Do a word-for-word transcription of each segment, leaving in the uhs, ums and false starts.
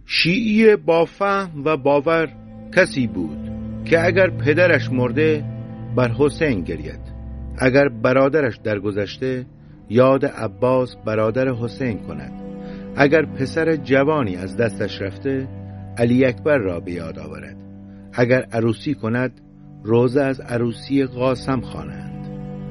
شیعی با فهم و باور کسی بود که اگر پدرش مرده بر حسین گرید، اگر برادرش درگذشته یاد عباس برادر حسین کند، اگر پسر جوانی از دستش رفته علی اکبر را به یاد آورد، اگر عروسی کند روزه از عروسی قاسم خوانند.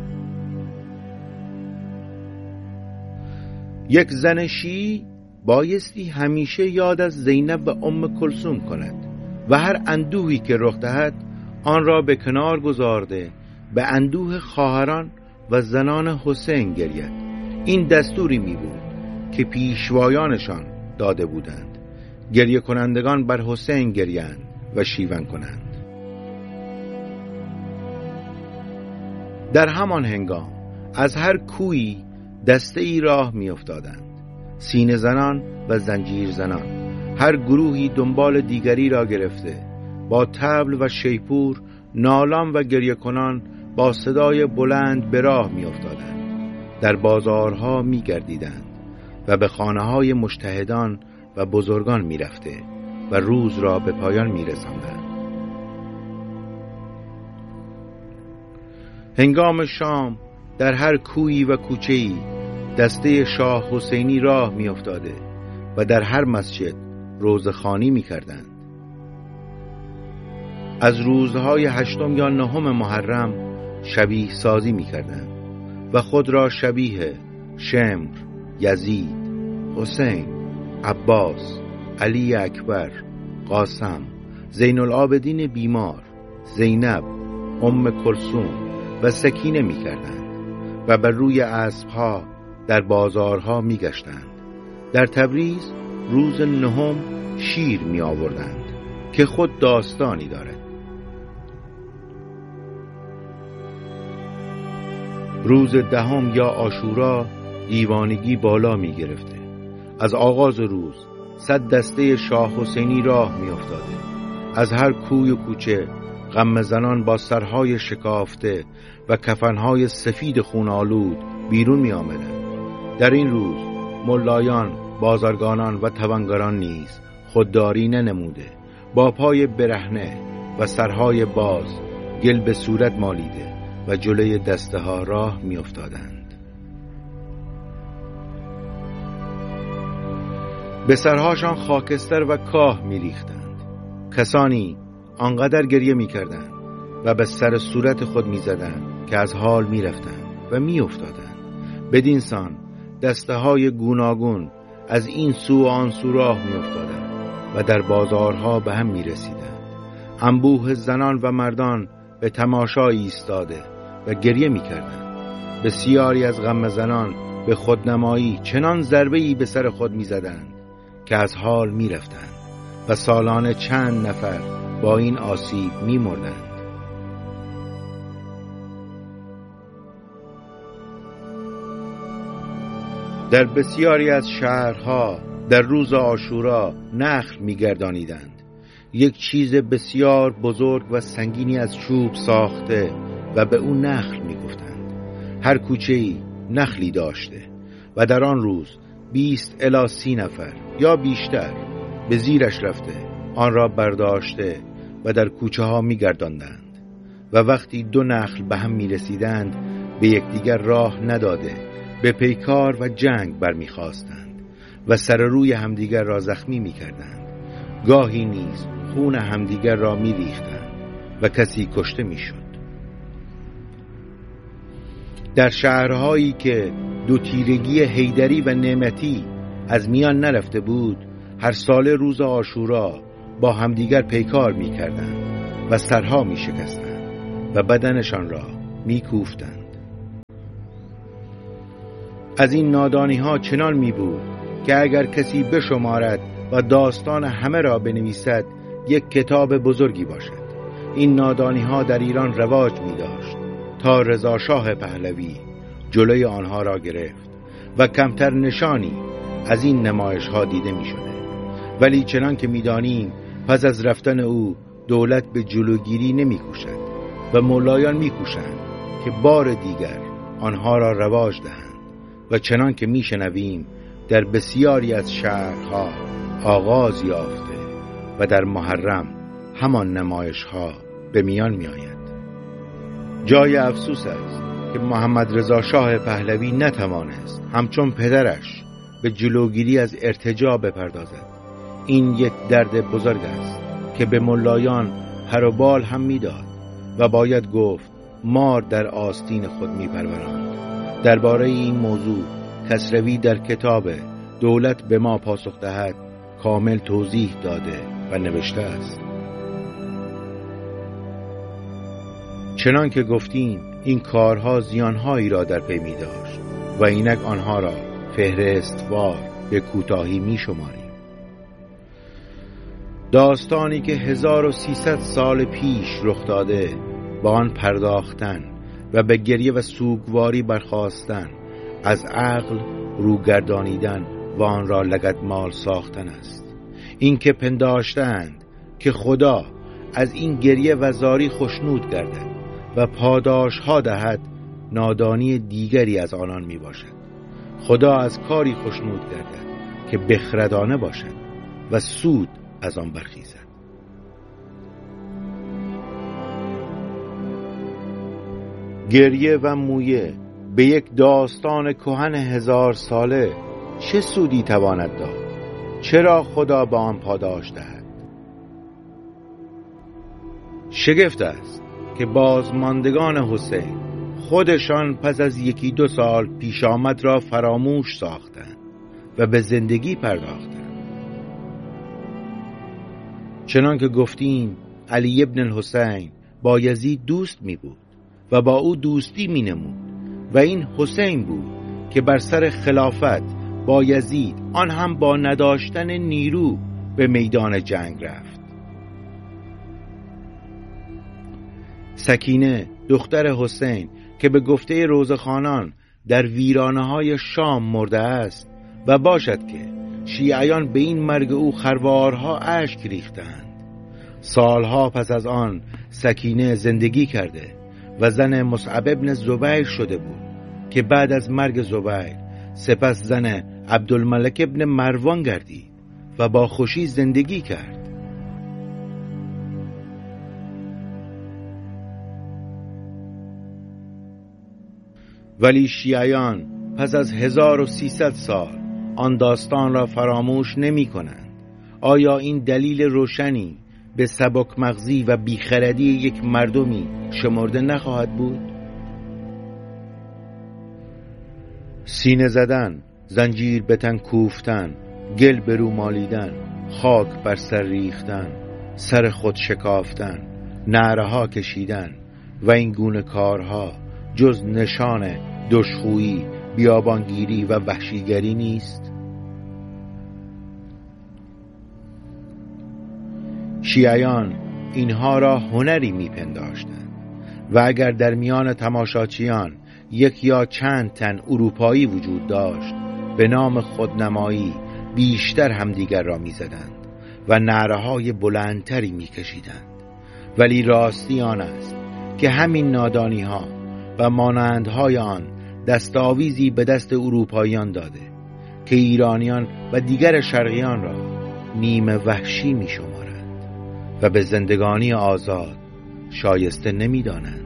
یک زن شیعی بایستی همیشه یاد از زینب و ام کلثوم کند و هر اندوهی که رخ دهد آن را به کنار گذارده به اندوه خواهران و زنان حسین گرید. این دستوری می بود که پیشوایانشان داده بودند. گریه کنندگان بر حسین گریند و شیون کنند. در همان هنگام از هر کویی دسته ای راه می افتادند، سینه زنان و زنجیر زنان، هر گروهی دنبال دیگری را گرفته، با طبل و شیپور نالان و گریه کنان با صدای بلند به راه می افتادند. در بازارها می گردیدند و به خانه های مجتهدان و بزرگان می رفته و روز را به پایان می رساندند. هنگام شام در هر کویی و کوچه‌ای دسته شاه حسینی راه می افتاده و در هر مسجد روزخوانی می کردند. از روزهای هشتم یا نهم محرم شبیه سازی می کردند و خود را شبیه شمر، یزید، حسین، عباس، علی اکبر، قاسم، زین العابدین بیمار، زینب، ام کلثوم و سکینه می کردند و بر روی اسبها در بازارها می گشتند. در تبریز روز نهم شیر می آوردند که خود داستانی دارد. روز دهم یا عاشورا دیوانگی بالا می گرفته. از آغاز روز صد دسته شاه حسینی راه می افتاده. از هر کوی و کوچه غم زنان با سرهای شکافته و کفنهای سفید خون‌آلود بیرون می آمدند. در این روز ملایان، بازرگانان و توانگران نیز خودداری ننموده، با پای برهنه و سرهای باز گل به صورت مالیده و جلوی دسته ها راه می افتادند. به سرهاشان خاکستر و کاه می ریختند. کسانی آنقدر گریه می کردند و به سر صورت خود می زدند که از حال می رفتند و می افتادند. بدین سان دسته های گوناگون از این سو و آن سو راه می افتادند و در بازارها به هم می رسیدند. انبوه زنان و مردان به تماشا ایستاده و گریه می کردند. بسیاری از غم زنان به خودنمایی چنان ضربه‌ای به سر خود می زدند که از حال می رفتند و سالانه چند نفر با این آسیب می مردند. در بسیاری از شهرها در روز عاشورا نخل می گردانیدند. یک چیز بسیار بزرگ و سنگینی از چوب ساخته و به اون نخل می گفتند. هر کوچه‌ای نخلی داشته و در آن روز بیست الی سی نفر یا بیشتر به زیرش رفته آن را برداشته و در کوچه ها می گرداندند و وقتی دو نخل به هم می رسیدند به یکدیگر راه نداده به پیکار و جنگ برمی خواستند و سر روی همدیگر را زخمی می کردند. گاهی نیز خون همدیگر را می ریختند و کسی کشته می شد. در شهرهایی که دو تیرگی حیدری و نعمتی از میان نرفته بود هر سال روز عاشورا با همدیگر پیکار می کردند و سرها می شکستند و بدنشان را می کوفتند. از این نادانی ها چنان می بود که اگر کسی بشمارد و داستان همه را بنویسد یک کتاب بزرگی باشد. این نادانی ها در ایران رواج می داشت تا رضا شاه پهلوی جلوی آنها را گرفت و کمتر نشانی از این نمایش ها دیده می شده. ولی چنان که می دانیم پس از رفتن او دولت به جلوگیری نمی کوشد و مولایان می کوشند که بار دیگر آنها را رواج دهند و چنان که می شنویم در بسیاری از شهرها آغاز یافته و در محرم همان نمایش ها به میان می آید. جای افسوس است که محمد رضا شاه پهلوی نتوانست همچون پدرش به جلوگیری از ارتجاع بپردازد. این یک درد بزرگ است که به ملایان پر و بال هم میداد و باید گفت مار در آستین خود میپروراند. درباره این موضوع کسروی در کتاب دولت به ما پاسخ دهد کامل توضیح داده و نوشته است: چنان که گفتیم این کارها زیانهایی را در پی می داشت و اینک آنها را فهرستوار به کوتاهی می شماریم. داستانی که هزار و سیصد سال پیش رخ داده با آن پرداختن و به گریه و سوگواری برخاستن، از عقل روگردانیدن و آن را لگدمال ساختن است. این که پنداشتند که خدا از این گریه و زاری خشنود گردد و پاداش ها دهد، نادانی دیگری از آنان می باشد. خدا از کاری خشنود گردد که بخردانه باشد و سود از آن برخیزد. گریه و مویه به یک داستان کهن هزار ساله چه سودی تواند داد؟ چرا خدا با آن پاداش دهد؟ شگفت است که بازماندگان حسین خودشان پس از یکی دو سال پیش آمد را فراموش ساختند و به زندگی پرداختند. چنان که گفتیم علی ابن الحسین با یزید دوست می بود و با او دوستی می نمود و این حسین بود که بر سر خلافت با یزید، آن هم با نداشتن نیرو، به میدان جنگ رفت. سکینه دختر حسین که به گفته روزخوانان در ویرانه های شام مرده است و باشد که شیعیان به این مرگ او خروارها اشک ریختند، سالها پس از آن سکینه زندگی کرده و زن مصعب ابن زبیر شده بود که بعد از مرگ زبیر سپس زن عبدالملک ابن مروان گردید و با خوشی زندگی کرد. ولی شیعیان پس از هزار و سیصد سال آن داستان را فراموش نمی کنند. آیا این دلیل روشنی به سبک مغزی و بیخردی یک مردمی شمرده نخواهد بود؟ سینه زدن، زنجیر به تن کوفتن، گل به رو مالیدن، خاک بر سر ریختن، سر خود شکافتن، نعره ها کشیدن و این گونه کارها جز نشان دشخویی، بیابانگیری و وحشیگری نیست؟ شیعیان اینها را هنری میپنداشتند و اگر در میان تماشاچیان یک یا چند تن اروپایی وجود داشت، به نام خودنمایی بیشتر همدیگر را میزدند و نعره‌های بلندتری میکشیدند. ولی راستی آن است که همین نادانی ها و مانندهای آن دستاویزی به دست اروپاییان داده که ایرانیان و دیگر شرقیان را نیمه وحشی می شمارند و به زندگانی آزاد شایسته نمی دانند.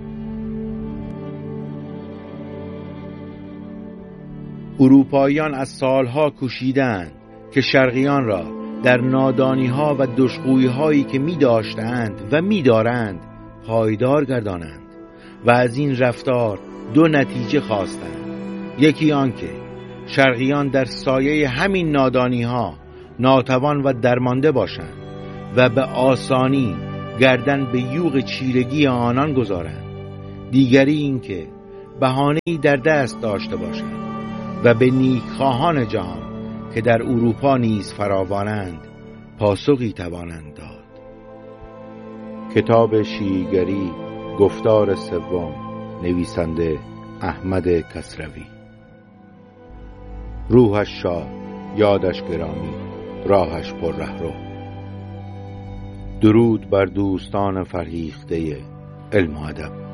اروپاییان از سالها کوشیدند که شرقیان را در نادانی ها و دشخویی هایی که می داشتند و می دارند پایدار گردانند و از این رفتار دو نتیجه خواستند. یکی آن که شرقیان در سایه همین نادانی ها ناتوان و درمانده باشند و به آسانی گردن به یوغ چیرگی آنان گذارند. دیگری این که بهانه‌ای در دست داشته باشند و به نیکخواهان جهان که در اروپا نیز فراوانند پاسخی توانند داد. کتاب شیعیگری، گفتار سوم، نویسنده احمد کسروی. روحش شاد، یادش گرامی، راهش پر رهرو. درود بر دوستان فرهیخته علم و ادب.